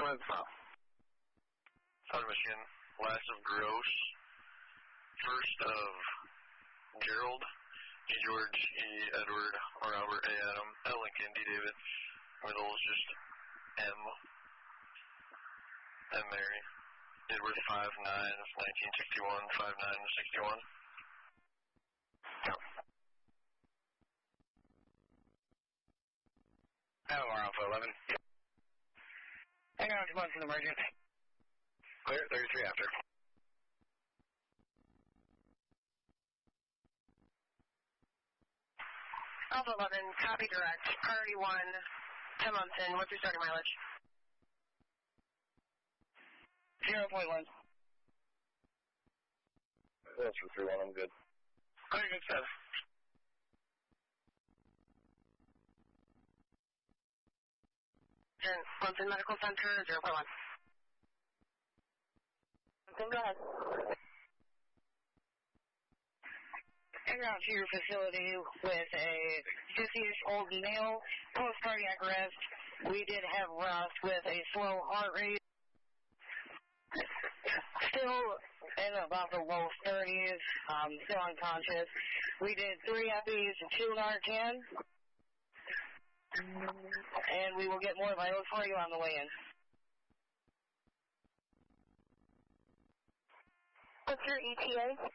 Come on, stop. Southern Michigan, last of Gross, first of Gerald, G. George, E. Edward, Robert, A. Adam, L. Lincoln, D. David, middle is just M. M. Mary. Edward 5-9 of 1961, 5-9 of 61. Yep. Alpha Alpha 11. Hang on, come on from the emergent. Clear, 33 after. Alpha 11, copy direct. Priority 1, 10 months in. What's your starting mileage? 0.1. That's for 3-1, I'm good. Clear, good stuff. And Clemson Medical Center, 0.1. Clemson, go ahead. Enter out to your facility with a 50-year-old male, post-cardiac arrest. We did have rust with a slow heart rate. Still in about the low 30s, still unconscious. We did 3 EPIs and 2 Narcan. And we will get more vitals for you on the way in. What's your ETA?